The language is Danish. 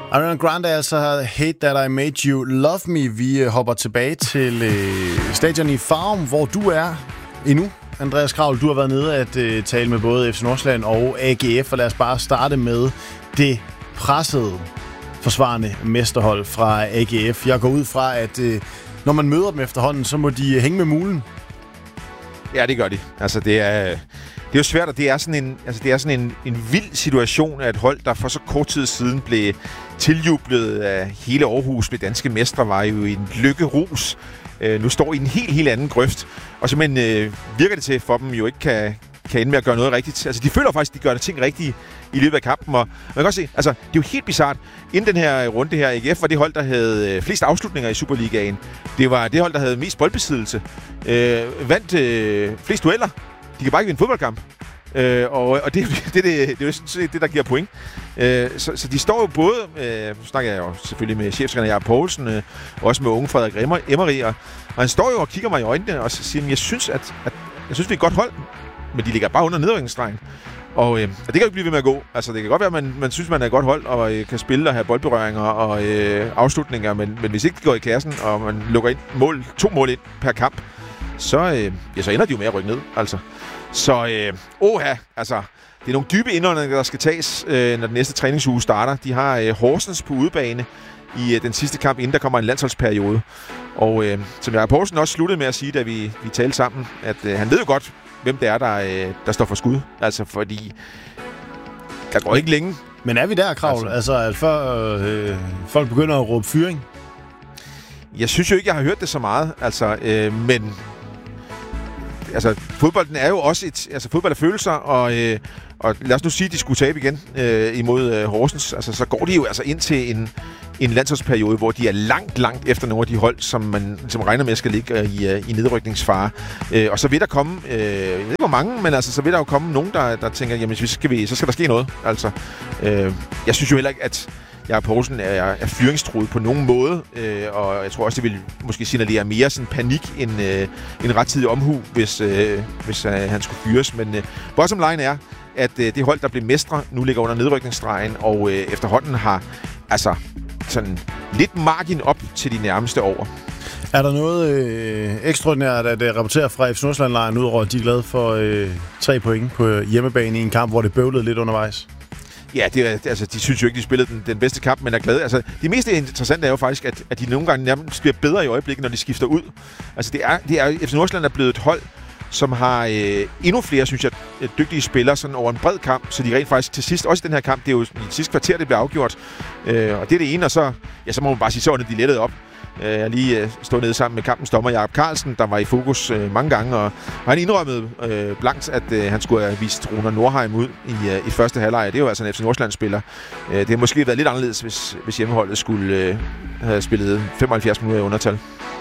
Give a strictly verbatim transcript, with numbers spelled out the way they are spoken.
Ariana Grande, altså Hate That I Made You Love Me. Vi hopper tilbage til øh, stadion i Farum, hvor du er endnu. Andreas Kraul, du har været nede at øh, tale med både F C Nordsjælland og A G F, og lad os bare starte med det pressede forsvarende mesterhold fra A G F. Jeg går ud fra, at øh, når man møder dem efterhånden, så må de hænge med mulen. Ja, det gør de. Altså, det er, det er jo svært, og det er sådan en, altså, det er sådan en, en vild situation af et hold, der for så kort tid siden blev tiljublet af hele Aarhus med danske mestre, var jo i en lykkerus. Øh, nu står i en helt, helt anden grøft, og simpelthen øh, virker det til, for dem jo ikke kan, kan ende med at gøre noget rigtigt. Altså, de føler faktisk, at de gør det ting rigtigt i løbet af kampen, og man kan også se, altså, det er jo helt bizart. Inden den her runde her, A G F var det hold, der havde flest afslutninger i Superligaen. Det var det hold, der havde mest boldbesiddelse. Øh, vandt øh, flest dueller. De kan bare ikke vinde en fodboldkamp. Øh, og og det, det, det, det, det er jo sådan det, der giver point. Øh, så, så de står jo både, øh, nu snakker jeg jo selvfølgelig med cheftræner Jakob Poulsen, øh, også med unge Frederik Emery, og, og han står jo og kigger mig i øjnene og siger, at jeg synes, at, at jeg synes, vi er et godt hold, men de ligger bare under nedrykningsstregen. Og, øh, og det kan jo ikke blive ved med at gå. Altså, det kan godt være, at man, man synes, man er et godt hold, og øh, kan spille og have boldberøringer og øh, afslutninger, men, men hvis ikke det går i kassen, og man lukker ind mål, to mål ind per kamp, så, øh, ja, så ender de jo med at rykke ned, altså. Så, øh, oha, altså, det er nogle dybe indåndinger, der skal tages, øh, når den næste træningsuge starter. De har øh, Horsens på udebane i øh, den sidste kamp, inden der kommer en landsholdsperiode. Og øh, som Jakob Poulsen også sluttede med at sige, da vi, vi talte sammen, at øh, han ved jo godt, hvem det er, der, øh, der står for skud. Altså, fordi der går ikke længe. Men er vi der, Kraul? Altså, altså at før øh, folk begynder at råbe fyring? Jeg synes jo ikke, jeg har hørt det så meget. Altså, øh, men altså, fodbolden er jo også et... Altså, fodbold er følelser, og, øh, og lad os nu sige, at de skulle tabe igen øh, imod øh, Horsens. Altså, så går de jo altså ind til en, en landsholdsperiode, hvor de er langt, langt efter nogle af de hold, som man som regner med skal ligge i, uh, i nedrykningsfare. Øh, og så vil der komme... Øh, jeg ved ikke, hvor mange, men altså, så vil der jo komme nogen, der, der tænker, jamen, så skal, vi, så skal der ske noget. Altså, øh, jeg synes jo heller ikke, at Jakob Poulsen er, er fyringstruet på nogen måde, øh, og jeg tror også, det vil måske signalere mere sådan panik end, øh, end rettidig omhu, hvis, øh, hvis øh, han skulle fyres. Men øh, bottom line er, at øh, det hold, der blev mestre, nu ligger under nedrykningsstregen, og øh, efterhånden har altså sådan lidt margin op til de nærmeste år. Er der noget øh, ekstraordinært at uh, rapportere fra F C Nordsjælland-lejren, udover at de er glade for øh, tre point på hjemmebane i en kamp, hvor det bøvlede lidt undervejs? Ja, det er, altså, de synes jo ikke, de spillede den, den bedste kamp, men er glade. Altså, det mest interessante er jo faktisk, at, at de nogle gange nærmest bliver bedre i øjeblikket, når de skifter ud. Altså, det er, det er, F C Nordsjælland er blevet et hold, som har øh, endnu flere, synes jeg, dygtige spillere sådan over en bred kamp, så de rent faktisk til sidst, også i den her kamp, det er jo i sidste kvarter, det bliver afgjort. Øh, og det er det ene, og så, ja, så må man bare sige, så er de lettet op. Jeg har lige øh, stået nede sammen med kampens dommer Jakob Carlsen, der var i fokus øh, mange gange, og, og han indrømmede øh, blankt, at øh, han skulle have vist Rune Nordheim ud i, øh, i første halvleg. Det er jo altså en F C Nordsjælland-spiller. Øh, det har måske været lidt anderledes, hvis, hvis hjemmeholdet skulle øh, have spillet femoghalvfjerds minutter i undertal.